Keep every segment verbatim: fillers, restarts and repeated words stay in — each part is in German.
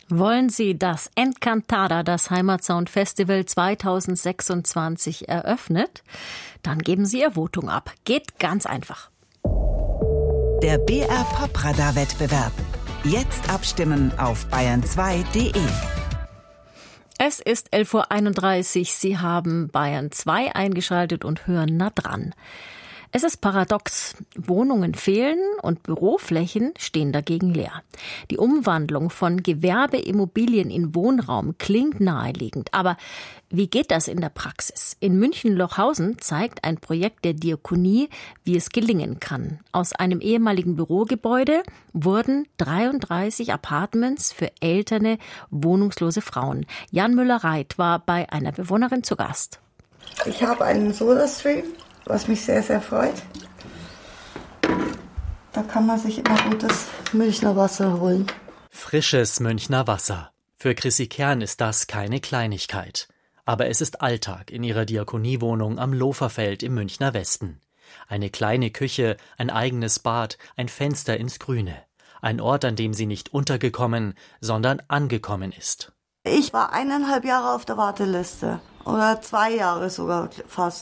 Wollen Sie, dass Encantada das Heimatsound Festival zweitausendsechsundzwanzig eröffnet? Dann geben Sie Ihr Votum ab. Geht ganz einfach. Der B R Pop-Radar-Wettbewerb. Jetzt abstimmen auf bayern zwei punkt de. Es ist elf Uhr einunddreißig. Sie haben Bayern zwei eingeschaltet und hören nah dran. Es ist paradox. Wohnungen fehlen und Büroflächen stehen dagegen leer. Die Umwandlung von Gewerbeimmobilien in Wohnraum klingt naheliegend. Aber wie geht das in der Praxis? In München-Lochhausen zeigt ein Projekt der Diakonie, wie es gelingen kann. Aus einem ehemaligen Bürogebäude wurden dreiunddreißig Apartments für ältere, wohnungslose Frauen. Jan Müller-Reit war bei einer Bewohnerin zu Gast. Ich habe einen Soda-Stream, was mich sehr, sehr freut. Da kann man sich immer gutes Münchner Wasser holen. Frisches Münchner Wasser. Für Chrissy Kern ist das keine Kleinigkeit. Aber es ist Alltag in ihrer Diakoniewohnung am Loferfeld im Münchner Westen. Eine kleine Küche, ein eigenes Bad, ein Fenster ins Grüne. Ein Ort, an dem sie nicht untergekommen, sondern angekommen ist. Ich war eineinhalb Jahre auf der Warteliste. Oder zwei Jahre sogar fast.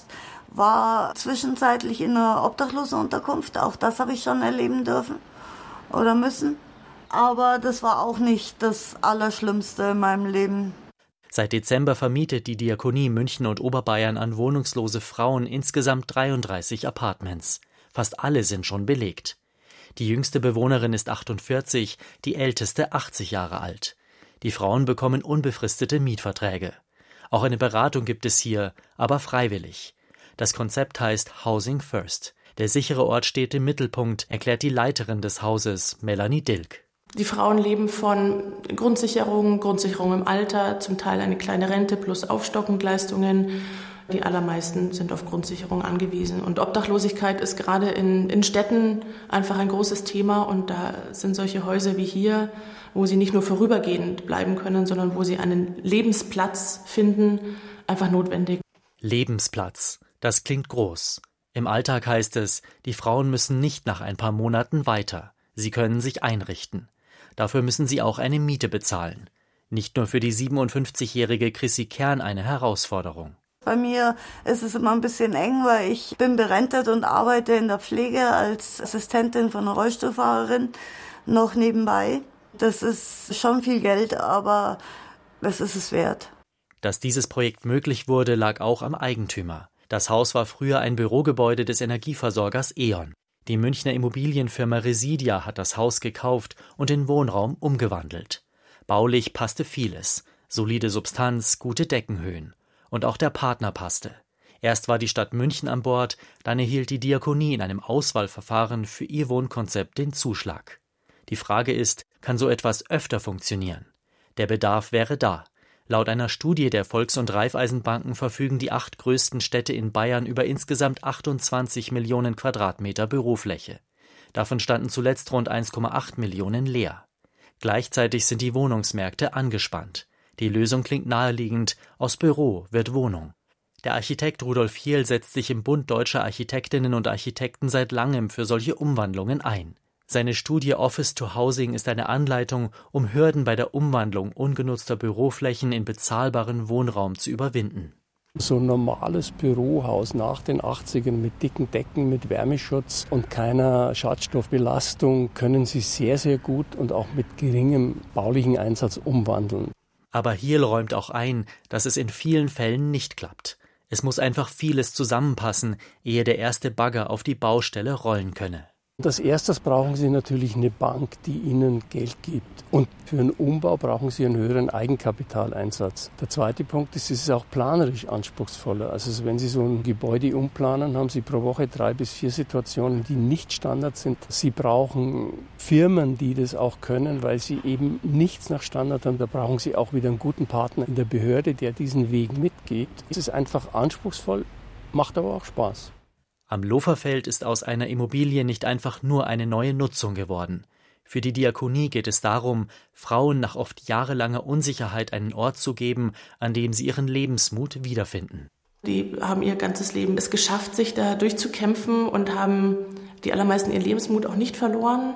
War zwischenzeitlich in einer Obdachlosenunterkunft. Auch das habe ich schon erleben dürfen oder müssen. Aber das war auch nicht das Allerschlimmste in meinem Leben. Seit Dezember vermietet die Diakonie München und Oberbayern an wohnungslose Frauen insgesamt dreiunddreißig Apartments. Fast alle sind schon belegt. Die jüngste Bewohnerin ist achtundvierzig, die älteste achtzig Jahre alt. Die Frauen bekommen unbefristete Mietverträge. Auch eine Beratung gibt es hier, aber freiwillig. Das Konzept heißt Housing First. Der sichere Ort steht im Mittelpunkt, erklärt die Leiterin des Hauses, Melanie Dilk. Die Frauen leben von Grundsicherung, Grundsicherung im Alter, zum Teil eine kleine Rente plus Aufstockungsleistungen. Die allermeisten sind auf Grundsicherung angewiesen. Und Obdachlosigkeit ist gerade in, in Städten einfach ein großes Thema. Und da sind solche Häuser wie hier, wo sie nicht nur vorübergehend bleiben können, sondern wo sie einen Lebensplatz finden, einfach notwendig. Lebensplatz. Das klingt groß. Im Alltag heißt es, die Frauen müssen nicht nach ein paar Monaten weiter. Sie können sich einrichten. Dafür müssen sie auch eine Miete bezahlen. Nicht nur für die siebenundfünfzigjährige Chrissy Kern eine Herausforderung. Bei mir ist es immer ein bisschen eng, weil ich bin berentet und arbeite in der Pflege als Assistentin von einer Rollstuhlfahrerin noch nebenbei. Das ist schon viel Geld, aber das ist es wert. Dass dieses Projekt möglich wurde, lag auch am Eigentümer. Das Haus war früher ein Bürogebäude des Energieversorgers E.ON. Die Münchner Immobilienfirma Residia hat das Haus gekauft und in Wohnraum umgewandelt. Baulich passte vieles. Solide Substanz, gute Deckenhöhen. Und auch der Partner passte. Erst war die Stadt München an Bord, dann erhielt die Diakonie in einem Auswahlverfahren für ihr Wohnkonzept den Zuschlag. Die Frage ist, kann so etwas öfter funktionieren? Der Bedarf wäre da. Laut einer Studie der Volks- und Raiffeisenbanken verfügen die acht größten Städte in Bayern über insgesamt achtundzwanzig Millionen Quadratmeter Bürofläche. Davon standen zuletzt rund eins Komma acht Millionen leer. Gleichzeitig sind die Wohnungsmärkte angespannt. Die Lösung klingt naheliegend, aus Büro wird Wohnung. Der Architekt Rudolf Hiehl setzt sich im Bund deutscher Architektinnen und Architekten seit langem für solche Umwandlungen ein. Seine Studie Office to Housing ist eine Anleitung, um Hürden bei der Umwandlung ungenutzter Büroflächen in bezahlbaren Wohnraum zu überwinden. So ein normales Bürohaus nach den achtzigern mit dicken Decken, mit Wärmeschutz und keiner Schadstoffbelastung können Sie sehr, sehr gut und auch mit geringem baulichen Einsatz umwandeln. Aber Hiehl räumt auch ein, dass es in vielen Fällen nicht klappt. Es muss einfach vieles zusammenpassen, ehe der erste Bagger auf die Baustelle rollen könne. Als erstes brauchen Sie natürlich eine Bank, die Ihnen Geld gibt. Und für einen Umbau brauchen Sie einen höheren Eigenkapitaleinsatz. Der zweite Punkt ist, es ist auch planerisch anspruchsvoller. Also wenn Sie so ein Gebäude umplanen, haben Sie pro Woche drei bis vier Situationen, die nicht Standard sind. Sie brauchen Firmen, die das auch können, weil Sie eben nichts nach Standard haben. Da brauchen Sie auch wieder einen guten Partner in der Behörde, der diesen Weg mitgeht. Es ist einfach anspruchsvoll, macht aber auch Spaß. Am Loferfeld ist aus einer Immobilie nicht einfach nur eine neue Nutzung geworden. Für die Diakonie geht es darum, Frauen nach oft jahrelanger Unsicherheit einen Ort zu geben, an dem sie ihren Lebensmut wiederfinden. Die haben ihr ganzes Leben es geschafft, sich da durchzukämpfen und haben die allermeisten ihren Lebensmut auch nicht verloren.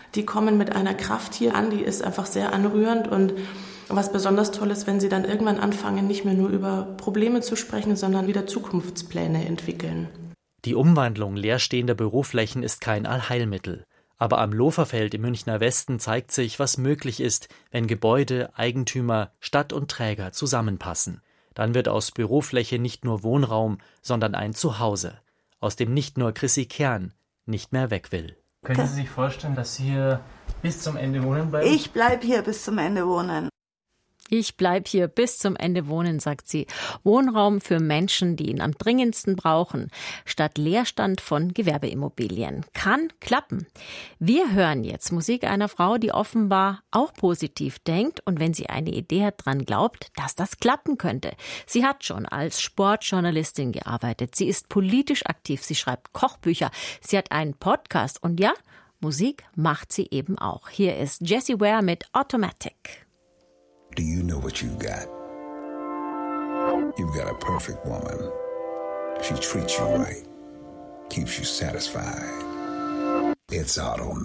die kommen mit einer Kraft hier an, die ist einfach sehr anrührend. Und was besonders toll ist, wenn sie dann irgendwann anfangen, nicht mehr nur über Probleme zu sprechen, sondern wieder Zukunftspläne entwickeln. Die Umwandlung leerstehender Büroflächen ist kein Allheilmittel. Aber am Loferfeld im Münchner Westen zeigt sich, was möglich ist, wenn Gebäude, Eigentümer, Stadt und Träger zusammenpassen. Dann wird aus Bürofläche nicht nur Wohnraum, sondern ein Zuhause, aus dem nicht nur Chrissy Kern nicht mehr weg will. Können Sie sich vorstellen, dass Sie hier bis zum Ende wohnen bleiben? Ich bleibe hier bis zum Ende wohnen. Ich bleib hier bis zum Ende wohnen, sagt sie. Wohnraum für Menschen, die ihn am dringendsten brauchen, statt Leerstand von Gewerbeimmobilien. Kann klappen. Wir hören jetzt Musik einer Frau, die offenbar auch positiv denkt und wenn sie eine Idee hat, dran glaubt, dass das klappen könnte. Sie hat schon als Sportjournalistin gearbeitet. Sie ist politisch aktiv. Sie schreibt Kochbücher. Sie hat einen Podcast und ja, Musik macht sie eben auch. Hier ist Jessie Ware mit Automatic. Do you know what you've got? You've got a perfect woman. She treats you right, keeps you satisfied. It's automatic.